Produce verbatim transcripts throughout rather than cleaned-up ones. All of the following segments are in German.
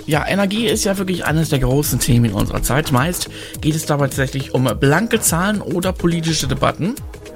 Ja, Energie ist ja wirklich eines der großen Themen in unserer Zeit. Meist geht es dabei tatsächlich um blanke Zahlen oder politische Debatten.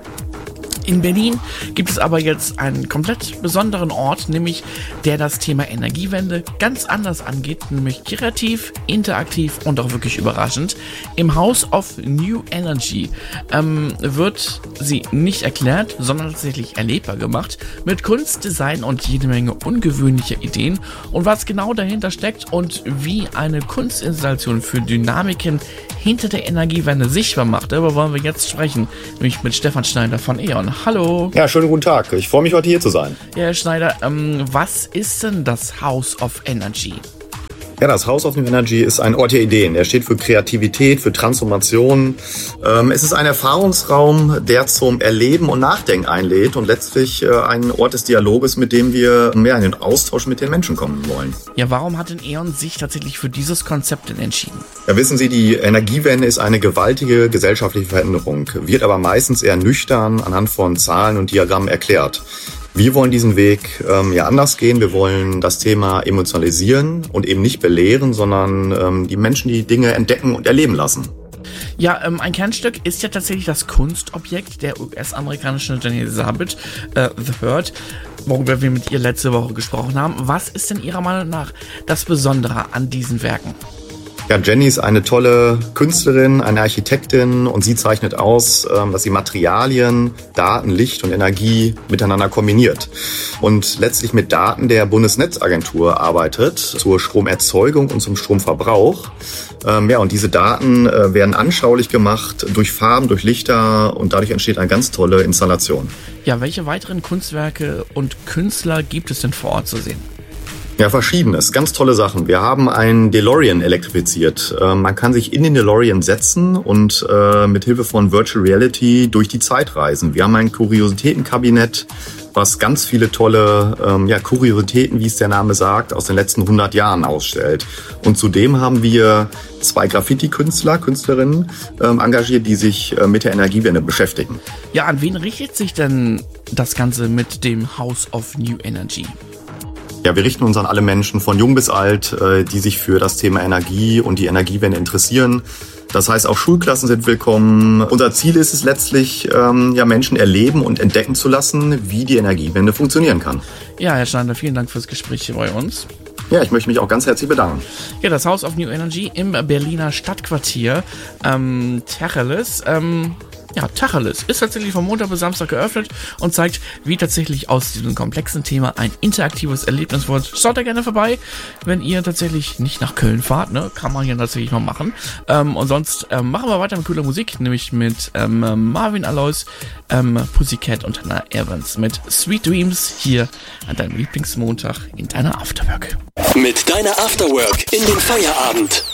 In Berlin gibt es aber jetzt einen komplett besonderen Ort, nämlich der das Thema Energiewende ganz anders angeht, nämlich kreativ, interaktiv und auch wirklich überraschend. Im House of New Energy ähm, wird sie nicht erklärt, sondern tatsächlich erlebbar gemacht mit Kunst, Design und jede Menge ungewöhnlicher Ideen. Und was genau dahinter steckt und wie eine Kunstinstallation für Dynamiken hinter der Energiewende sichtbar macht, darüber wollen wir jetzt sprechen, nämlich mit Stefan Schneider von E.ON. Hallo. Ja, schönen guten Tag. Ich freue mich, heute hier zu sein. Ja, Herr Schneider, ähm, was ist denn das House of Energy? Ja, das House of New Energy ist ein Ort der Ideen. Er steht für Kreativität, für Transformation. Ähm, es ist ein Erfahrungsraum, der zum Erleben und Nachdenken einlädt und letztlich äh, ein Ort des Dialoges, mit dem wir mehr in den Austausch mit den Menschen kommen wollen. Ja, warum hat denn E.ON sich tatsächlich für dieses Konzept denn entschieden? Ja, wissen Sie, die Energiewende ist eine gewaltige gesellschaftliche Veränderung, wird aber meistens eher nüchtern anhand von Zahlen und Diagrammen erklärt. Wir wollen diesen Weg ähm, ja anders gehen. Wir wollen das Thema emotionalisieren und eben nicht belehren, sondern ähm, die Menschen die Dinge entdecken und erleben lassen. Ja, ähm, ein Kernstück ist ja tatsächlich das Kunstobjekt der U S-amerikanischen Jenny Sabet, äh, The Hurt, worüber wir mit ihr letzte Woche gesprochen haben. Was ist denn Ihrer Meinung nach das Besondere an diesen Werken? Ja, Jenny ist eine tolle Künstlerin, eine Architektin und sie zeichnet aus, dass sie Materialien, Daten, Licht und Energie miteinander kombiniert und letztlich mit Daten der Bundesnetzagentur arbeitet zur Stromerzeugung und zum Stromverbrauch. Ja, und diese Daten werden anschaulich gemacht durch Farben, durch Lichter und dadurch entsteht eine ganz tolle Installation. Ja, welche weiteren Kunstwerke und Künstler gibt es denn vor Ort zu sehen? Ja, verschiedenes. Ganz tolle Sachen. Wir haben einen DeLorean elektrifiziert. Äh, man kann sich in den DeLorean setzen und äh, mit Hilfe von Virtual Reality durch die Zeit reisen. Wir haben ein Kuriositätenkabinett, was ganz viele tolle ähm, ja, Kuriositäten, wie es der Name sagt, aus den letzten hundert Jahren ausstellt. Und zudem haben wir zwei Graffiti-Künstler, Künstlerinnen ähm, engagiert, die sich äh, mit der Energiewende beschäftigen. Ja, an wen richtet sich denn das Ganze mit dem House of New Energy? Ja, wir richten uns an alle Menschen von jung bis alt, die sich für das Thema Energie und die Energiewende interessieren. Das heißt, auch Schulklassen sind willkommen. Unser Ziel ist es letztlich, ja, Menschen erleben und entdecken zu lassen, wie die Energiewende funktionieren kann. Ja, Herr Schneider, vielen Dank fürs Gespräch hier bei uns. Ja, ich möchte mich auch ganz herzlich bedanken. Ja, das House of New Energy im Berliner Stadtquartier ähm, Tacheles. Ähm Ja, Tacheles ist tatsächlich von Montag bis Samstag geöffnet und zeigt, wie tatsächlich aus diesem komplexen Thema ein interaktives Erlebnis wird. Schaut da gerne vorbei, wenn ihr tatsächlich nicht nach Köln fahrt, ne? Kann man hier tatsächlich mal machen. Ähm, und sonst ähm, machen wir weiter mit cooler Musik, nämlich mit ähm, Marvin Alois, ähm, Pussycat und Hannah Evans mit Sweet Dreams hier an deinem Lieblingsmontag in deiner Afterwork. Mit deiner Afterwork in den Feierabend.